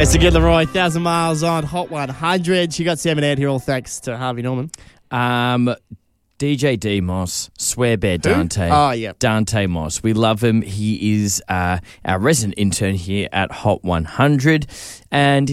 It's again Leroy, 1,000 miles on Hot 100. You got Sam and Ed here, all thanks to Harvey Norman. DJ D Moss, Swear Bear Dante. Oh, yeah. Dante Moss. We love him. He is our resident intern here at Hot 100. And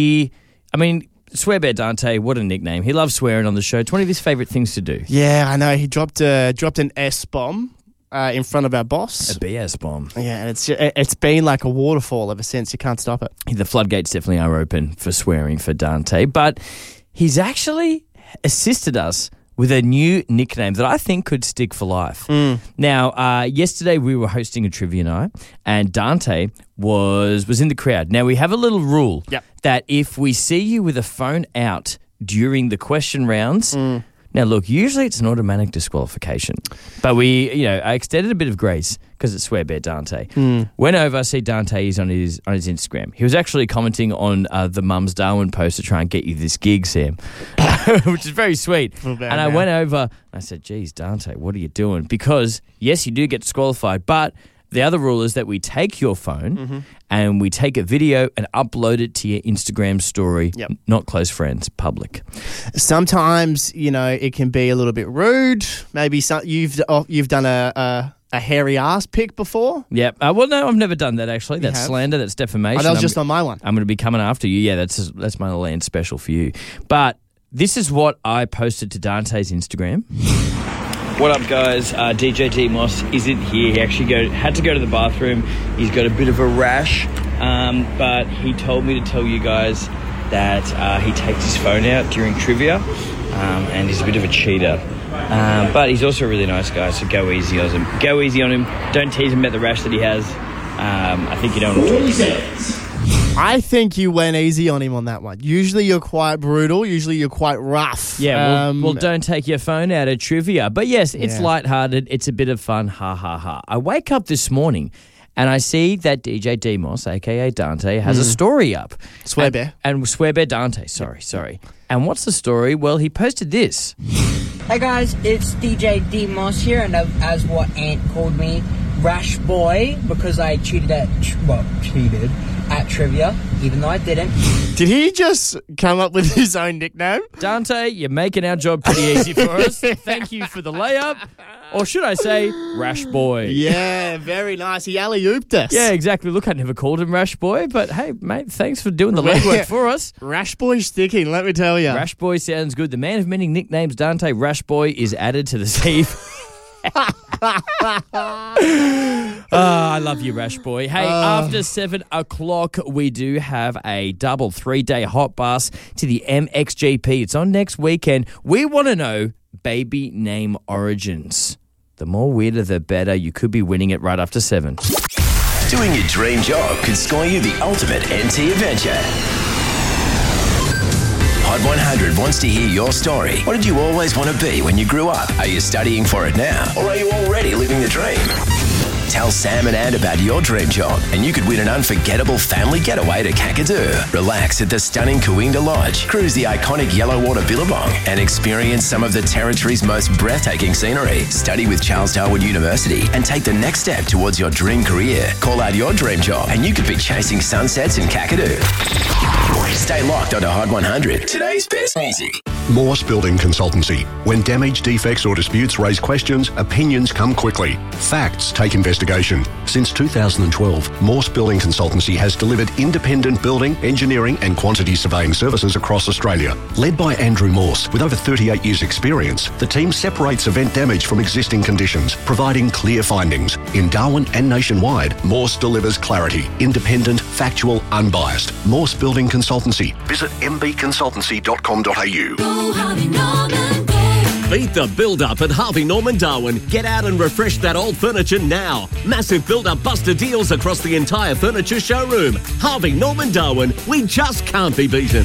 Swear Bear Dante, what a nickname. He loves swearing on the show. It's one of his favourite things to do. Yeah, I know. He dropped an S-bomb in front of our boss. A BS bomb. Yeah, and it's been like a waterfall ever since. You can't stop it. The floodgates definitely are open for swearing for Dante. But he's actually assisted us with a new nickname that I think could stick for life. Now, yesterday we were hosting a trivia night and Dante was in the crowd. Now, we have a little rule that if we see you with a phone out during the question rounds, now look, usually it's an automatic disqualification. But I extended a bit of grace because it's Swear Bear Dante. Went over, I see Dante is on his Instagram. He was actually commenting on the Mum's Darwin post to try and get you this gig, Sam, which is very sweet. I went over and I said, geez, Dante, what are you doing? Because, yes, you do get disqualified, but the other rule is that we take your phone and we take a video and upload it to your Instagram story, not close friends, public. Sometimes, it can be a little bit rude. Maybe you've done a hairy ass pic before? Yep. Well, no, I've never done that, actually. That's slander. That's defamation. Oh, that was just on my one. I'm going to be coming after you. Yeah, that's my land special for you. But this is what I posted to Dante's Instagram. What up, guys? DJ D Moss isn't here. He actually had to go to the bathroom. He's got a bit of a rash, but he told me to tell you guys that he takes his phone out during trivia, and he's a bit of a cheater. But he's also a really nice guy, so go easy on him. Go easy on him. Don't tease him about the rash that he has. I think you don't want to talk about it. I think you went easy on him on that one. Usually you're quite brutal. Usually you're quite rough. Yeah, well, don't take your phone out of trivia. But yes, it's lighthearted. It's a bit of fun. Ha, ha, ha. I wake up this morning and I see that DJ D Moss, a.k.a. Dante, has a story up. Swear Bear. And Swear Bear Dante, sorry. And what's the story? Well, he posted this. Hey guys, it's DJ D Moss here, and as what Ant called me, Rash Boy, because I cheated at trivia, even though I didn't. Did he just come up with his own nickname? Dante, you're making our job pretty easy for us. Thank you for the layup. Or should I say, Rash Boy? Yeah, very nice. He alley-ooped us. Yeah, exactly. Look, I never called him Rash Boy, but hey, mate, thanks for doing the legwork for us. Rash Boy's sticking, let me tell you. Rash Boy sounds good. The man of many nicknames, Dante Rash Boy, is added to the Steve. I love you, Rash Boy. Hey, after 7 o'clock, we do have a double 3-day hot bus to the MXGP. It's on next weekend. We want to know baby name origins. The more weirder, the better. You could be winning it right after 7. Doing your dream job could score you the ultimate NT adventure. Hot 100 wants to hear your story. What did you always want to be when you grew up? Are you studying for it now? Or are you already living the dream? Tell Sam and Ant about your dream job and you could win an unforgettable family getaway to Kakadu. Relax at the stunning Coinda Lodge, cruise the iconic Yellowwater Billabong and experience some of the territory's most breathtaking scenery. Study with Charles Darwin University and take the next step towards your dream career. Call out your dream job and you could be chasing sunsets in Kakadu. Stay locked onto Hot 100. Today's best music. Morse Building Consultancy. When damage, defects or disputes raise questions, opinions come quickly. Facts take investigation. Since 2012, Morse Building Consultancy has delivered independent building, engineering and quantity surveying services across Australia. Led by Andrew Morse, with over 38 years' experience, the team separates event damage from existing conditions, providing clear findings. In Darwin and nationwide, Morse delivers clarity, independent, factual, unbiased. Morse Building Consultancy. Visit mbconsultancy.com.au. Beat the build-up at Harvey Norman Darwin. Get out and refresh that old furniture now. Massive build-up buster deals across the entire furniture showroom. Harvey Norman Darwin, we just can't be beaten.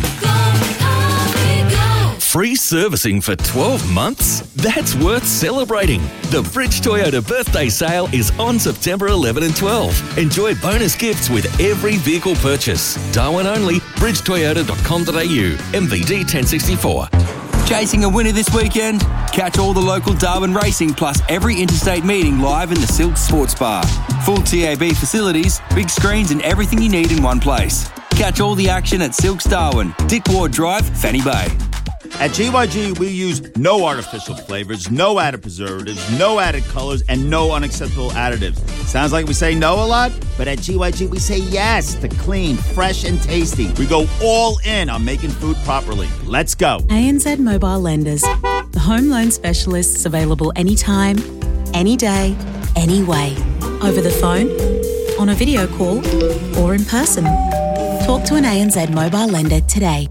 Free servicing for 12 months? That's worth celebrating. The Bridge Toyota birthday sale is on September 11 and 12. Enjoy bonus gifts with every vehicle purchase. Darwin only, bridgetoyota.com.au, MVD 1064. Chasing a winner this weekend? Catch all the local Darwin racing plus every interstate meeting live in the Silk Sports Bar. Full TAB facilities, big screens and everything you need in one place. Catch all the action at Silks Darwin, Dick Ward Drive, Fanny Bay. At GYG, we use no artificial flavors, no added preservatives, no added colors, and no unacceptable additives. Sounds like we say no a lot, but at GYG, we say yes to clean, fresh, and tasty. We go all in on making food properly. Let's go. ANZ Mobile Lenders, the home loan specialists available anytime, any day, any way. Over the phone, on a video call, or in person. Talk to an ANZ Mobile Lender today.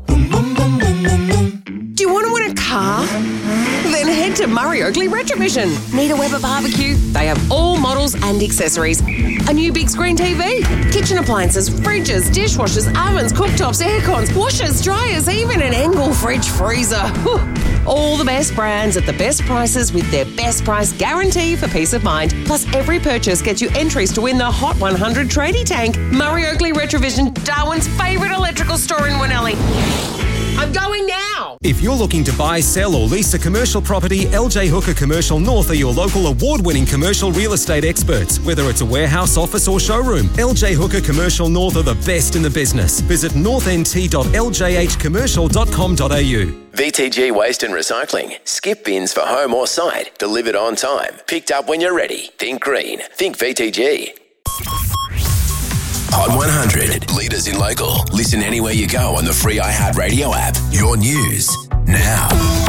Do you want to win a car? Then head to Murray Oakley Retrovision. Need a Weber barbecue? They have all models and accessories. A new big screen TV, kitchen appliances, fridges, dishwashers, ovens, cooktops, aircons, washers, dryers, even an Engel fridge freezer. All the best brands at the best prices with their best price guarantee for peace of mind. Plus, every purchase gets you entries to win the Hot 100 tradie tank. Murray Oakley Retrovision, Darwin's favourite electrical store in Winnelly. I'm going now. If you're looking to buy, sell or lease a commercial property, LJ Hooker Commercial North are your local award-winning commercial real estate experts. Whether it's a warehouse, office or showroom, LJ Hooker Commercial North are the best in the business. Visit northnt.ljhcommercial.com.au. VTG Waste and Recycling. Skip bins for home or site. Delivered on time. Picked up when you're ready. Think green. Think VTG. Hot 100. Leaders in local. Listen anywhere you go on the free iHeartRadio app. Your news now.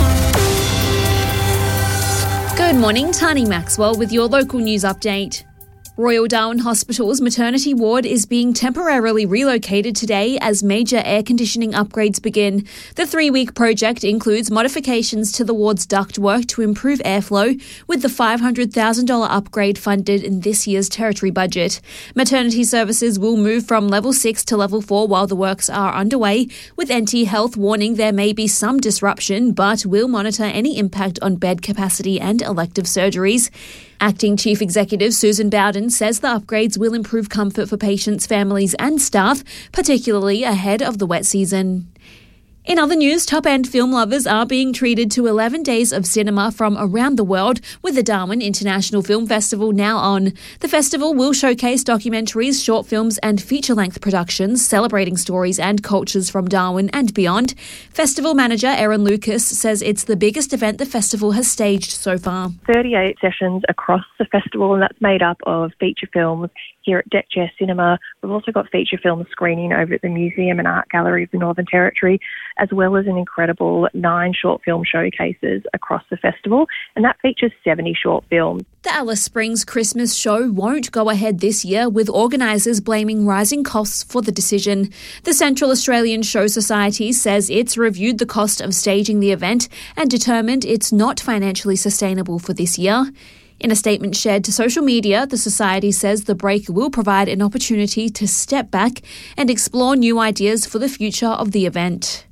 Good morning, Tani Maxwell with your local news update. Royal Darwin Hospital's maternity ward is being temporarily relocated today as major air conditioning upgrades begin. The 3-week project includes modifications to the ward's ductwork to improve airflow, with the $500,000 upgrade funded in this year's territory budget. Maternity services will move from level 6 to level 4 while the works are underway, with NT Health warning there may be some disruption but will monitor any impact on bed capacity and elective surgeries. Acting Chief Executive Susan Bowden says the upgrades will improve comfort for patients, families and staff, particularly ahead of the wet season. In other news, top-end film lovers are being treated to 11 days of cinema from around the world, with the Darwin International Film Festival now on. The festival will showcase documentaries, short films and feature-length productions celebrating stories and cultures from Darwin and beyond. Festival manager Erin Lucas says it's the biggest event the festival has staged so far. 38 sessions across the festival, and that's made up of feature films here at Deck Chair Cinema. We've also got feature film screening over at the Museum and Art Gallery of the Northern Territory, as well as an incredible 9 short film showcases across the festival, and that features 70 short films. The Alice Springs Christmas show won't go ahead this year, with organisers blaming rising costs for the decision. The Central Australian Show Society says it's reviewed the cost of staging the event and determined it's not financially sustainable for this year. In a statement shared to social media, the Society says the break will provide an opportunity to step back and explore new ideas for the future of the event.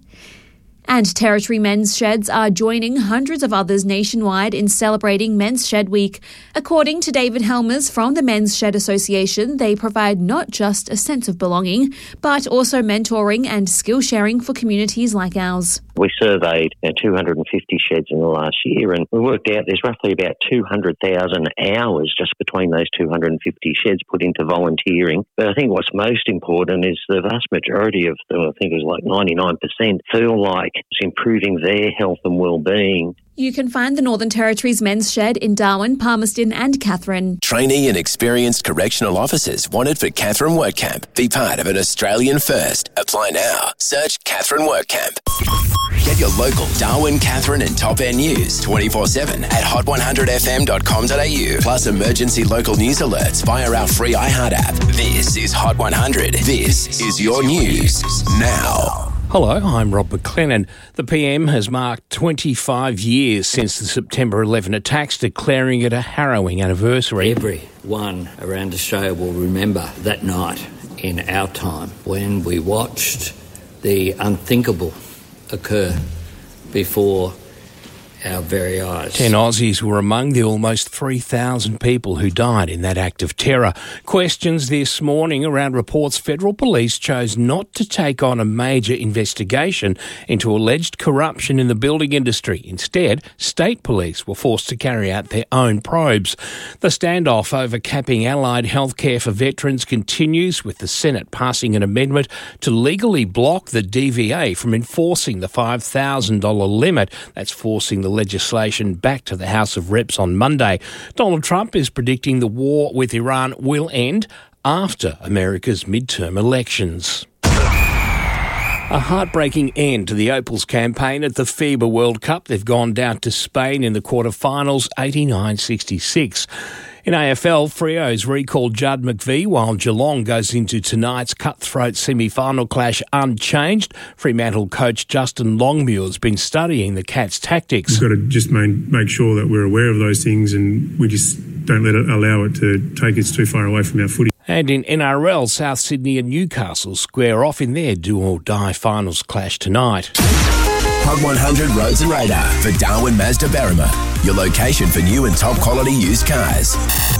And Territory men's sheds are joining hundreds of others nationwide in celebrating Men's Shed Week. According to David Helmers from the Men's Shed Association, they provide not just a sense of belonging, but also mentoring and skill sharing for communities like ours. We surveyed 250 sheds in the last year, and we worked out there's roughly about 200,000 hours just between those 250 sheds put into volunteering. But I think what's most important is the vast majority of them, I think it was like 99%, feel like it's improving their health and well-being. You can find the Northern Territory's Men's Shed in Darwin, Palmerston and Katherine. Trainee and experienced correctional officers wanted for Katherine Work Camp. Be part of an Australian first. Apply now. Search Katherine Work Camp. Get your local Darwin, Katherine and Top End news 24/7 at hot100fm.com.au. Plus emergency local news alerts via our free iHeart app. This is Hot 100. This is your news now. Hello, I'm Rob McLennan. The PM has marked 25 years since the September 11 attacks, declaring it a harrowing anniversary. Everyone around Australia will remember that night in our time when we watched the unthinkable occur before our very eyes. 10 Aussies were among the almost 3,000 people who died in that act of terror. Questions this morning around reports federal police chose not to take on a major investigation into alleged corruption in the building industry. Instead, state police were forced to carry out their own probes. The standoff over capping allied healthcare for veterans continues, with the Senate passing an amendment to legally block the DVA from enforcing the $5,000 limit. That's forcing the legislation back to the House of Reps on Monday. Donald Trump is predicting the war with Iran will end after America's midterm elections. A heartbreaking end to the Opals campaign at the FIBA World Cup. They've gone down to Spain in the quarterfinals, 89-66. In AFL, Freo's recalled Judd McVie, while Geelong goes into tonight's cutthroat semi-final clash unchanged. Fremantle coach Justin Longmuir has been studying the Cats' tactics. We've got to just make sure that we're aware of those things, and we just don't allow it to take us too far away from our footy. And in NRL, South Sydney and Newcastle square off in their do-or-die finals clash tonight. Hub 100 Roads and Radar for Darwin Mazda Berrima, your location for new and top quality used cars.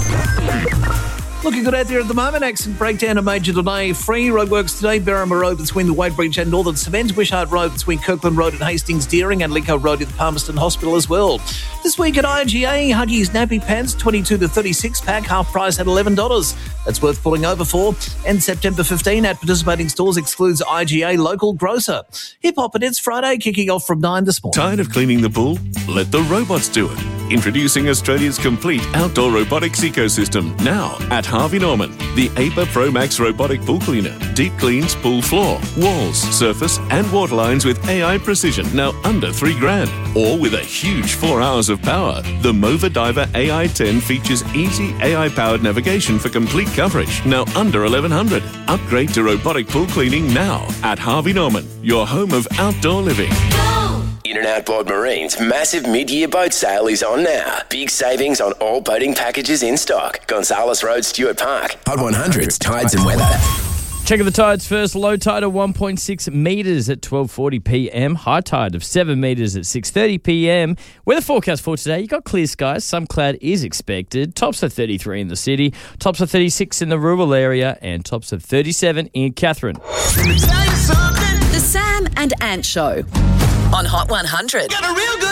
Looking good out there at the moment. Accident breakdown a major delay. Free roadworks today. Berrima Road between the Wade Bridge and Northern Cement. Wishart Road between Kirkland Road and Hastings Deering, and Lincoln Road at the Palmerston Hospital as well. This week at IGA, Huggies Nappy Pants 22 to 36 pack, half price at $11. That's worth pulling over for. And September 15 at participating stores excludes IGA local grocer. Hip Hop and It's Friday, kicking off from 9 this morning. Tired of cleaning the pool? Let the robots do it. Introducing Australia's complete outdoor robotics ecosystem now at Harvey Norman. The APA Pro Max robotic pool cleaner. Deep cleans pool floor, walls, surface and water lines with AI precision, now under $3,000. Or with a huge 4 hours of power. The Mova Diver AI-10 features easy AI-powered navigation for complete coverage, now under $1,100. Upgrade to robotic pool cleaning now at Harvey Norman, your home of outdoor living. In and Outboard Marine's massive mid-year boat sale is on now. Big savings on all boating packages in stock. Gonzales Road, Stuart Park. Hub 100's Tides and Weather. Checking the tides first. Low tide of 1.6 metres at 12:40 p.m. High tide of 7 metres at 6:30 p.m. Weather forecast for today. You got clear skies. Some cloud is expected. Tops of 33 in the city. Tops of 36 in the rural area. And tops of 37 in Catherine. The Sam and Ant Show on Hot 100. Good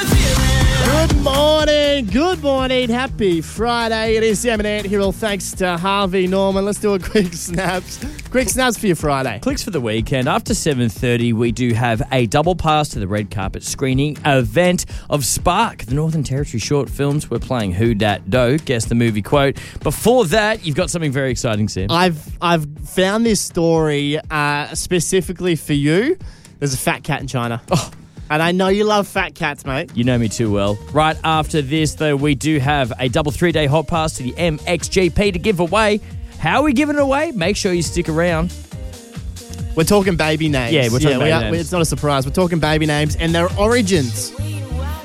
morning, happy Friday. It is Sam and Ant here, all thanks to Harvey Norman. Let's do a quick snaps for your Friday. Clicks for the weekend. After 7:30, we do have a double pass to the red carpet screening event of Spark, the Northern Territory short films. We're playing Who Dat Do, guess the movie quote. Before that, you've got something very exciting, Sam. I've found this story specifically for you. There's a fat cat in China. And I know you love fat cats, mate. You know me too well. Right after this, though, we do have a double 3-day hot pass to the MXGP to give away. How are we giving it away? Make sure you stick around. We're talking baby names. Yeah, we're talking baby names. It's not a surprise. We're talking baby names and their origins.